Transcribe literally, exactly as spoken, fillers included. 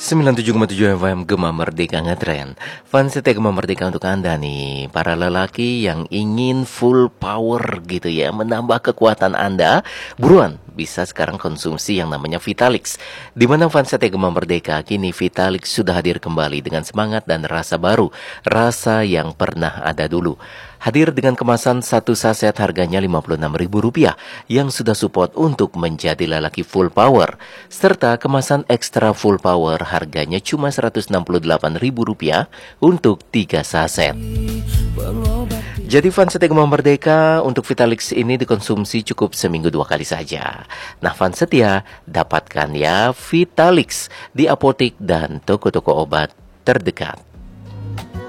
sembilan puluh tujuh koma tujuh F M Gema Merdeka ngetren. Fans setia Gema Merdeka untuk Anda nih, para lelaki yang ingin full power gitu ya, menambah kekuatan Anda. Buruan, bisa sekarang konsumsi yang namanya Vitalix. Di mana fans setia Gema Merdeka, kini Vitalix sudah hadir kembali dengan semangat dan rasa baru, rasa yang pernah ada dulu. Hadir dengan kemasan satu saset harganya lima puluh enam ribu rupiah yang sudah support untuk menjadi lelaki full power. Serta kemasan ekstra full power harganya cuma seratus enam puluh delapan ribu rupiah untuk tiga saset. Jadi fans setia Gema Merdeka, untuk Vitalix ini dikonsumsi cukup seminggu dua kali saja. Nah fans setia, dapatkan ya Vitalix di apotik dan toko-toko obat terdekat.